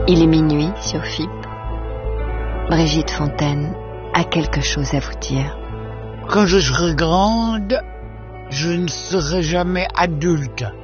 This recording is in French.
Il est minuit sur FIP. Brigitte Fontaine a quelque chose à vous dire. Quand je serai grande, je ne serai jamais adulte.